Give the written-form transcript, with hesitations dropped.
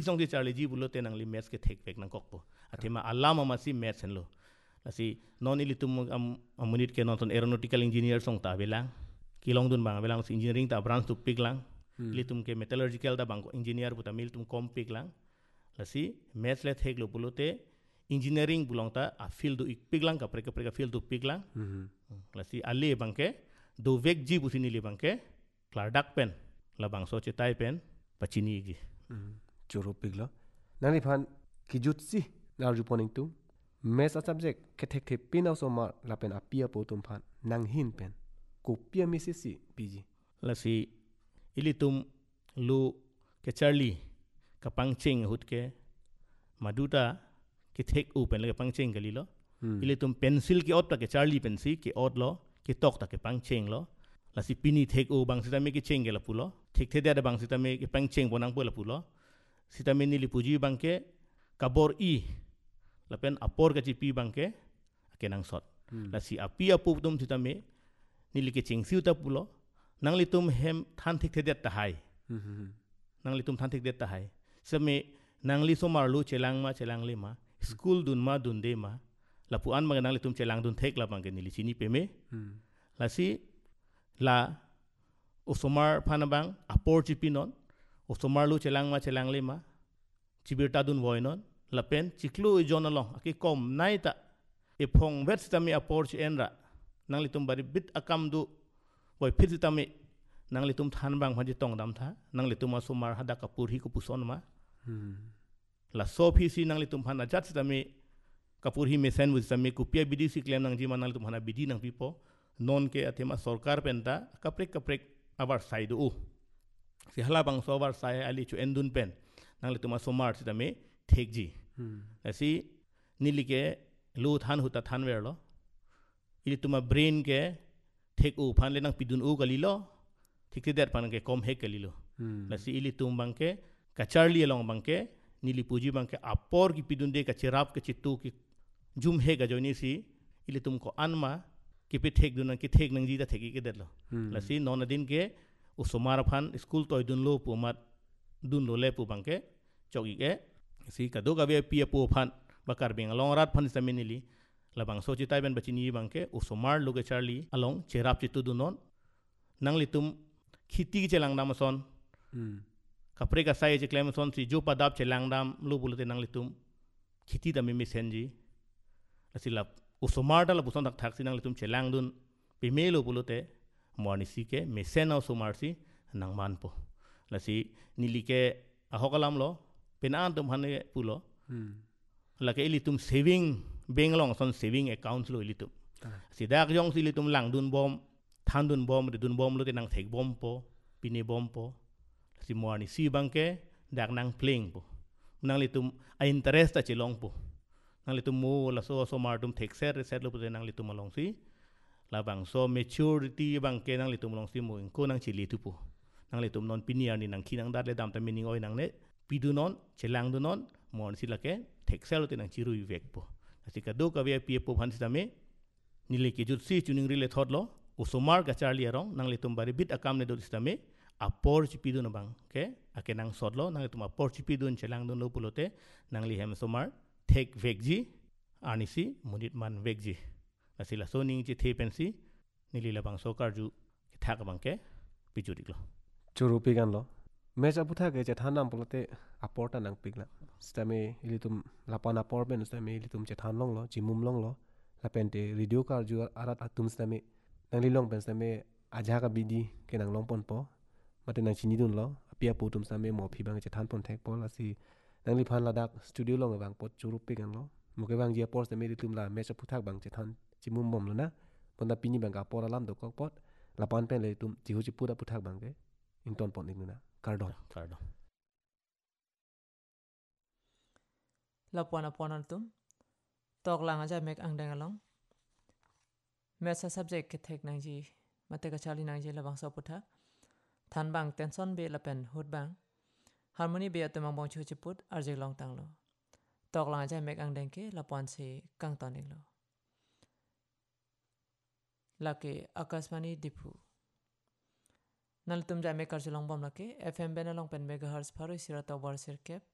isong ti Charlie G bulo te nang li maths ke thek pek nang kok po athema alama ma si maths hen lo lasi non ilitum amunit ke non aeronautical engineer song ta belang kilong dun bang belang engineering ta branch tu pik lang ilitum ke metallurgical ta bang engineer puta mil tum kom pik lang lasi maths le thek lo bulo te engineering bulong ta a field du pik lang ka preka field du pik lang lasi ali bang ke do vek ji busini li bang ke clardak pen la bang so che tai pen pachini gi churu piglo nani phan kijut si nar juponing tu mes a subject kethek the pinaw so ma la pen apia po tum phan nang hin pen ko pia mi si piji la si ilitum lu ke charlie ka pangching hut ke maduta ke thek u pen le pangching gali lo ilitum pencil ke ot ke charlie pencil ke ot lo ke tok ta ke pangching lo la si pini thek u bang sita me ke cheng gela pulo thek the da bang sita me ke pangching bonang pula pulo sita me ni li puji bang ke kabor i la pen apor ka chi pi bang ke nang sot la si api apu tum sita me ni li ke cheng siu ta pulo nang li tum hem than thik the ta hai nang li tum than thik det ta hai same nang li so mar lu chelang le ma school dun ma dun de ma la pu an ma nang li tum chelang dun thek la bang ke ni li chini pe me la si la osomar phanabang apor chi pinon osomar lu chelang le ma chibirta dun voinon la pen chiklu i jonalong aki kom naita e phong vet stami apor chi enra nang li tum bari bit akam du boy phit stami nang li tum than bang phaji tong dam tha nang li tum osomar hada kapur hi ku puson ma la so phi si nang li tum phana jat stami kapur hi mesen with stami ku pia bidi si klem nang ji manang li tum hana bidi nang pipo non ke athema sarkar penta kaprek abar saidu u si hala bang so abar sai ali chu endun pen nang li tum osomar stami thek ji asi nilike lu than huta than wer lo ili tuma brain ke thek u phan le nang pidun u gali lo thik der pan ke kom he gali lo lasi ili tum bang ke ka charlie along bang ke nili puji bang ke apor ki pidun de ka chirap ke chitu ki jum he ga joni si ili tum ko anma ki pe thek dun ki thek nang ji da theki ke der lo lasi non din ke usomar phan school toy dun lo pu mat dun lo le pu bang ke chogi ke si ka do ga be pia pu phan bakar beng long rat phan saminili labang so chi tai ben bachini bang ke usomar lu ke charlie along cherap chitu du non nang li tum khiti ke chelang dam son kapre ka sai che klem son si jo padap chelang dam lu bulute nang li tum khiti da mi senji asila usomar da la buson tak thak si nang li tum chelang dun pe me lu bulute morni si ke mesen usomar si nang man po lasi nili ke ahokalam lo penan tum hane pulo la ke ilitum saving bank long son saving account lo ilitum sidak jong si ilitum lang dun bom than dun bom de dun bom lo te nang thek bom po pini bom po si morni si bangke dak nang playing po nang litum a interest ta chilong po nang litum mo la so martum thek set lo po nang litum along si la bang so maturity bangke nang litum long si mo ko nang chili tu po nang litum non piniar ni nang kinang dat le dam ta meaning oi nang ne pidu non chelang du non mon si la ke thek sel te nang chiru vek po asi ka do ka ve pi po phan si ta me ni le ke jut si tuning rile thot lo usomar ka charlie arong nang litum bari bit akam ne do si ta me apor chi pidu na bang ke ake nang sot lo nang litum apor chi pidu chelang dun lo pulote nang li hem somar thek vek ji ani si munit man vek ji asi la so ning chi the pensi ni li la bang so kar ju thak bang ke pijurik lo churu pigan lo meja putha ge je thanam pulote aporta nang pigla stame ilitum lapana porben stame ilitum che than long lo jimum long lo la pente radio kar ju arat atum stame nang li long pen stame aja ka bidi ke nang long pon po mate nang chini dun lo apia putum stame mo phi bang che than pon thek pol asi nang li phan ladak studio long bang pot churu pigan lo mo ke bang je por stame ilitum la meja putha bang che than jimum mom lo na ponda pini bang ka por alam do kok pot lapan pen le tum jihu chi pura putha bang ke ington pon ingna Cardon. Lapuan apuan tum tok lang aja mek ang dengalong mesa subject ke thek nang ji mate ka chali nang ji labang so putha than bang tension be lapen hut bang harmony be atamang bong chu chiput arje long tang lo tok lang aja mek ang deng ke lapuan se kang ton lo lake akasmani dipu nal tum ja me karjulong bom lake fm benalong pen megahertz pharo sirata war sirkep